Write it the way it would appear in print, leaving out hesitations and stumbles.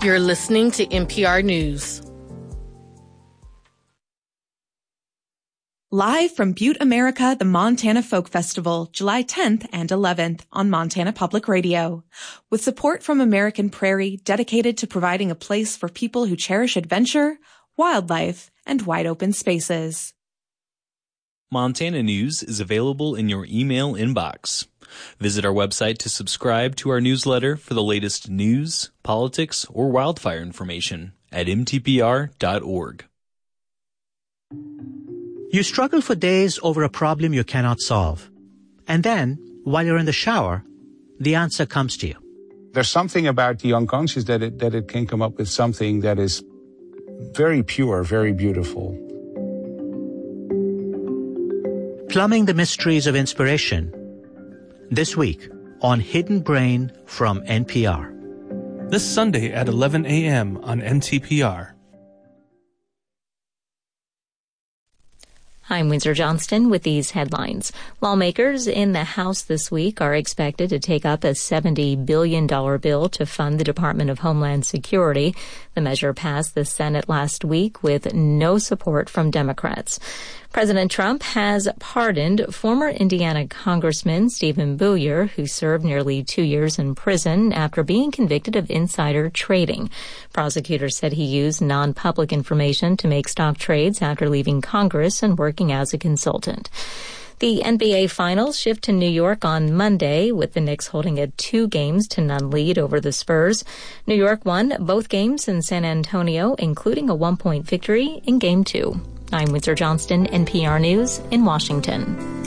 You're listening to NPR News. Live from Butte, America, the Montana Folk Festival, July 10th and 11th on Montana Public Radio. With support from American Prairie, dedicated to providing a place for people who cherish adventure, wildlife, and wide open spaces. Montana News is available in your email inbox. Visit our website to subscribe to our newsletter for the latest news, politics, or wildfire information at mtpr.org. You struggle for days over a problem you cannot solve. And then, while you're in the shower, the answer comes to you. There's something about the unconscious that it can come up with something that is very pure, very beautiful. Plumbing the mysteries of inspiration. This week on Hidden Brain from NPR. This Sunday at 11 a.m. on NTPR. I'm Windsor Johnston with these headlines. Lawmakers in the House this week are expected to take up a $70 billion bill to fund the Department of Homeland Security. The measure passed the Senate last week with no support from Democrats. President Trump has pardoned former Indiana Congressman Stephen Bullier, who served nearly 2 years in prison after being convicted of insider trading. Prosecutors said he used non-public information to make stock trades after leaving Congress and working as a consultant. The NBA Finals shift to New York on Monday, with the Knicks holding a 2-0 lead over the Spurs. New York won both games in San Antonio, including a 1-point victory in Game 2. I'm Windsor Johnston, NPR News in Washington.